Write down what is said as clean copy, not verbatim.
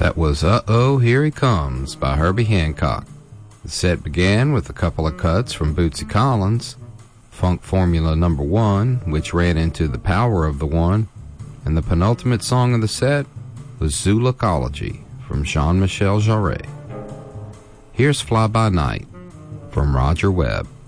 That was Uh-Oh, Here He Comes by Herbie Hancock. The set began with a couple of cuts from Bootsy Collins, Funk Formula No. 1, which ran into The Power of the One, and the penultimate song of the set was Zoologology from Jean-Michel Jarre. Here's Fly By Night from Roger Webb.